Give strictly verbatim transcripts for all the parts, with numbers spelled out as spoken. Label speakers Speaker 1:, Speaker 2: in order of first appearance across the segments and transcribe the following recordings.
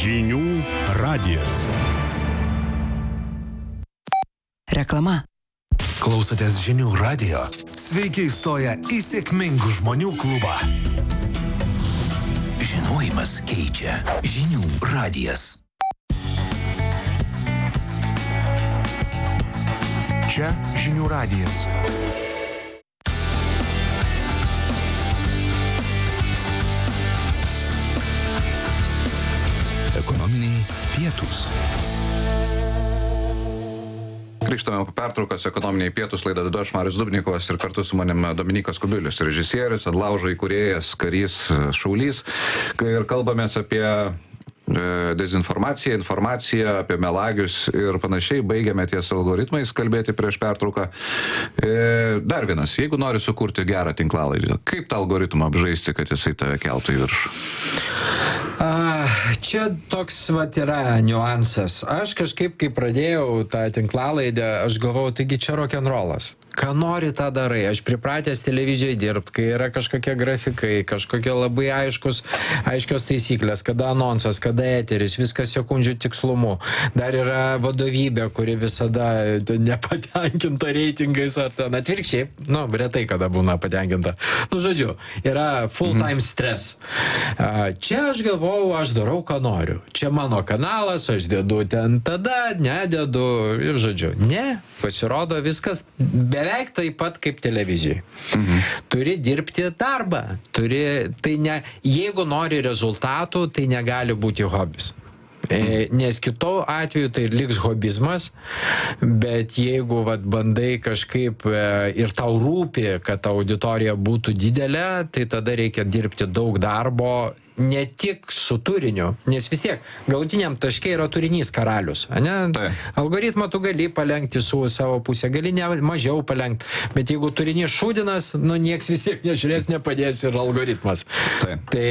Speaker 1: Žinių radijas.
Speaker 2: Reklama.
Speaker 3: Klausotės Žinių radijo? Sveiki įstoję į sėkmingų žmonių klubą. Žinojimas keičia. Žinių radijas. Čia Žinių radijas. Ekonominiai pietūs.
Speaker 4: Grįžtame po pertraukos ekonominiai pietūs, laidą vedu aš, Marius Dubnikovas, ir kartu su manim Dominykas Kubilius, režisierius, Ant laužo įkūrėjas, karys, šaulys. Ir kalbamės apie dezinformaciją, informaciją, apie melagius ir panašiai. Baigiame ties algoritmais kalbėti prieš pertrauką. Dar vienas, jeigu nori sukurti gerą tinklalaidę, kaip tą algoritmą apžaisti, kad jisai tave keltų į viršų?
Speaker 5: Čia toks vat yra niuansas. Aš kažkaip, kai pradėjau tą tinklalaidę, aš galvojau, taigi čia rock'n'rollas. Ką nori, tą darai. Aš pripratęs televizijoje dirbti, kai yra kažkokie grafikai, kažkokie labai aiškus, aiškios taisyklės, kada anonsas, kada eteris, viskas sekundžių tikslumu. Dar yra vadovybė, kuri visada nepatenkinta reitingais, ar ten atvirkščiai, nu, retai kada būna patenkinta. Nu, žodžiu, yra full-time stress. Čia aš galvojau, aš darau, ką noriu. Čia mano kanalas, aš dedu ten tada, nededu, ir žodžiu. Ne, pasirodo viskas beveik taip pat kaip televizijai. Mhm. Turi dirbti darbą. Turi, tai ne, jeigu nori rezultatų, tai negali būti hobis. E, nes kito atveju tai liks hobizmas, bet jeigu vat, bandai kažkaip e, ir tau rūpi, kad ta auditorija būtų didelė, tai tada reikia dirbti daug darbo, ne tik su turiniu, nes vis tiek galutiniam taške yra turinys karalius. Ne? Tai. Algoritmą tu gali palenkti su savo pusę, gali ne, mažiau palenkti, bet jeigu turinys šūdinas, nu nieks vis tiek nežiūrės, nepadės ir algoritmas. Tai, tai,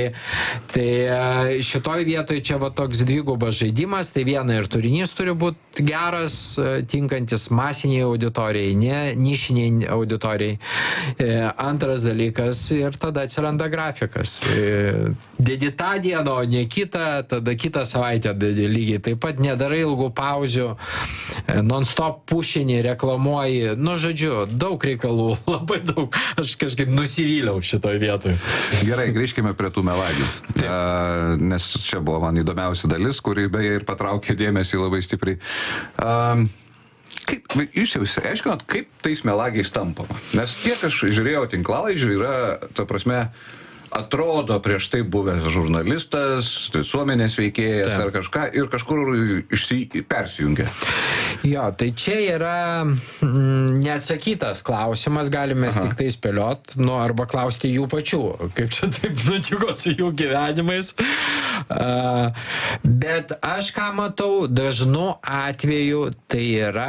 Speaker 5: tai šitoj vietoj čia va toks dvigubas žaidimas, tai viena ir turinys turi būti geras, tinkantis masiniai auditorijai, ne nišiniai auditorijai. Antras dalykas ir tada atsiranda grafikas. Dedi tą dieną, o ne kitą, tada kitą savaitę dedi lygiai. Taip pat nedarai ilgų pauzių, non-stop pušinį, reklamuoji. Nu, žodžiu, daug reikalų, labai daug. Aš kažkaip nusivyliau šitoj vietoj.
Speaker 4: Gerai, grįžkime prie tų melagių. Uh, nes čia buvo man įdomiausia dalis, kuri beje ir patraukė dėmesį labai stipriai. Uh, Kaip, jūs jau aiškinot, kaip tais melagiais tampama? Nes kiek aš žiūrėjau tinklalaidžių, yra, ta prasme, atrodo prieš tai buvęs žurnalistas, visuomenės veikėjas Taip. Ar kažką ir kažkur išsi, persijungia.
Speaker 5: Jo, tai čia yra mm, neatsakytas klausimas, galime Aha. tik tai spėliot, nu, arba klausti jų pačių, kaip čia taip nutiko su jų gyvenimais. Uh, bet aš ką matau, dažnu atveju tai yra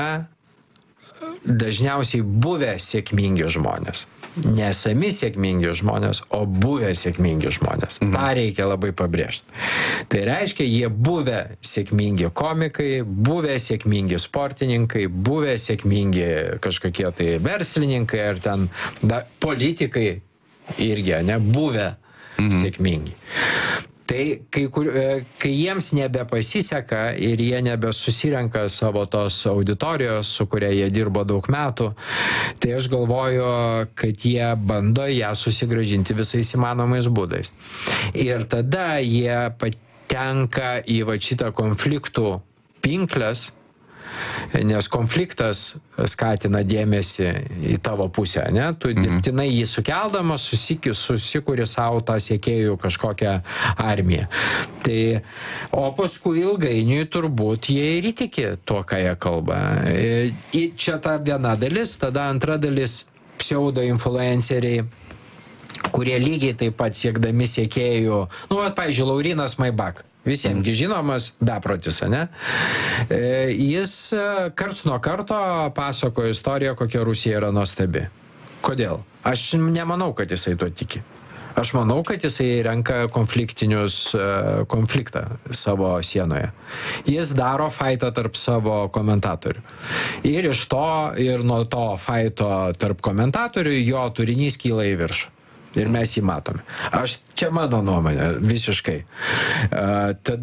Speaker 5: dažniausiai buvę sėkmingi žmonės. Nesami sėkmingi žmonės, o buvę sėkmingi žmonės. Mhm. Ta reikia labai pabrėžti. Tai reiškia, jie buvę sėkmingi komikai, buvę sėkmingi sportininkai, buvę sėkmingi kažkokie tai verslininkai ar ten da, politikai irgi, ne, buvę mhm. sėkmingi. Tai kai, kur, kai jiems nebepasiseka ir jie nebesusirenka savo tos auditorijos, su kuria jie dirbo daug metų, tai aš galvoju, kad jie bando ją susigrąžinti visais įmanomais būdais. Ir tada jie patenka į va šitą konfliktų pinkles, nes konfliktas skatina dėmesį į tavo pusę, ne? Tu mhm. dirbtinai jį sukeldamas susiki, susikuri savo tą siekėjų kažkokią armiją. Tai, o paskui ilgainiui turbūt jie ir įtiki tuo, ką jie kalba. Ir čia ta viena dalis, tada antra dalis pseudo-influenceriai, kurie lygiai taip pat siekdami siekėjų, nu, vat, pavyzdžiui, Laurynas Maibak. Visiemgi žinomas beprotis, ne? E, jis karts nuo karto pasakojo istoriją, kokia Rusija yra nuostabi. Kodėl? Aš nemanau, kad jisai to tiki. Aš manau, kad jisai renka konfliktinius, konfliktą savo sienoje. Jis daro faitą tarp savo komentatorių. Ir iš to, ir nuo to faito tarp komentatorių jo turinys kyla į viršų. Ir mes jį matome. Aš, čia mano nuomonė, visiškai. Uh, tada